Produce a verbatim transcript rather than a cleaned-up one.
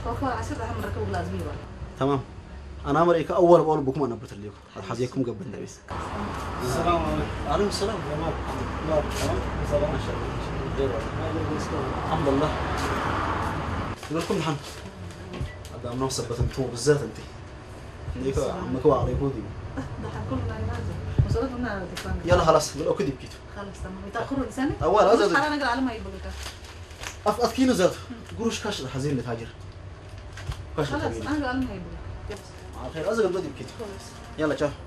خوفا عشر راح نركب لازم يبغى تمام انا امريكا اول باول بكم انا برت لكم حديكم قبل النبي السلام عليكم. عليكم السلام تمام. لا تمام. سلام ما شاء الله الحمد لله لكم الحمد هذا من وصل بتنتو بالذات انت ليك عمك وعلي يهودي ده حنكون نازل وصلتنا تفهم يلا خلاص لو كذب كيتو خلاص تمام يتاخروا لسنه اول هذا انا نقرا على ما يبغى اف اكينو زاد قروش كاش حزين لتاجر كاش خلاص لتاجر انا نقرا على ما يبغى على خير ازق بدي بكيتو خلاص يلا تشاو